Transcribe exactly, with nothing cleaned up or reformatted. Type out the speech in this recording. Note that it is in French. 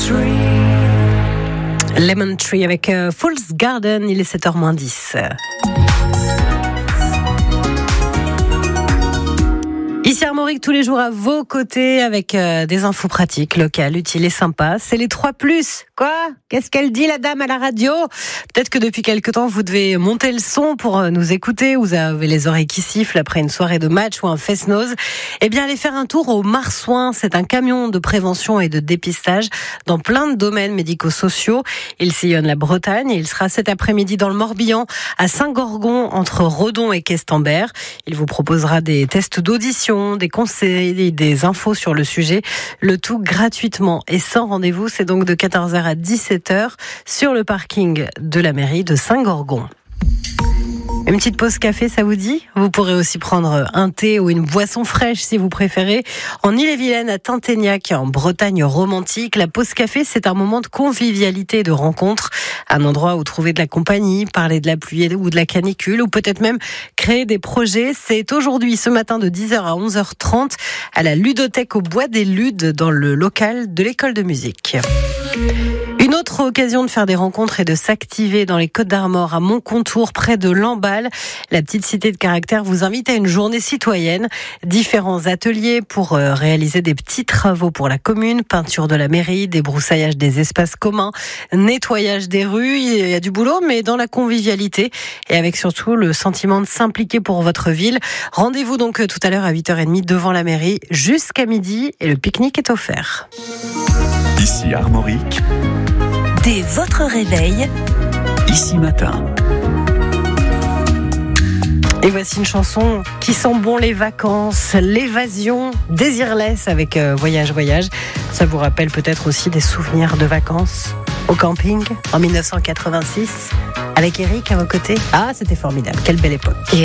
Lemon Tree avec euh, Fool's Garden, il est sept heures moins dix. Ici Armorique, tous les jours à vos côtés avec euh, des infos pratiques, locales, utiles et sympas. C'est les trois plus. Quoi ? Qu'est-ce qu'elle dit la dame à la radio ? Peut-être que depuis quelque temps vous devez monter le son pour euh, nous écouter. Vous avez les oreilles qui sifflent après une soirée de match ou un fest-noz. Eh bien, allez faire un tour au Marsouin. C'est un camion de prévention et de dépistage dans plein de domaines médico-sociaux. Il sillonne la Bretagne et il sera cet après-midi dans le Morbihan, à Saint-Gorgon, entre Redon et Questembert. Il vous proposera des tests d'audition, des conseils, des infos sur le sujet, le tout gratuitement et sans rendez-vous. C'est donc de quatorze heures à dix-sept heures sur le parking de la mairie de Saint-Gorgon. Une petite pause café, ça vous dit ? Vous pourrez aussi prendre un thé ou une boisson fraîche si vous préférez. En Ille-et-Vilaine, à Tinténiac, en Bretagne romantique, la pause café, c'est un moment de convivialité et de rencontre. Un endroit où trouver de la compagnie, parler de la pluie ou de la canicule, ou peut-être même créer des projets. C'est aujourd'hui, ce matin, de dix heures à onze heures trente, à la ludothèque au Bois des Ludes, dans le local de l'école de musique. Une autre occasion de faire des rencontres et de s'activer dans les Côtes-d'Armor, à Montcontour, près de Lamballe. La petite cité de caractère vous invite à une journée citoyenne. Différents ateliers pour réaliser des petits travaux pour la commune, peinture de la mairie, débroussaillage des espaces communs, nettoyage des rues. Il y a du boulot, mais dans la convivialité et avec surtout le sentiment de s'impliquer pour votre ville. Rendez-vous donc tout à l'heure à huit heures trente devant la mairie jusqu'à midi et le pique-nique est offert. Ici Armorique. Dès votre réveil, Ici Matin. Et voici une chanson qui sent bon les vacances, l'évasion, Désirless avec euh, Voyage, Voyage. Ça vous rappelle peut-être aussi des souvenirs de vacances au camping en dix-neuf cent quatre-vingt-six avec Eric à vos côtés. Ah, c'était formidable, quelle belle époque. Et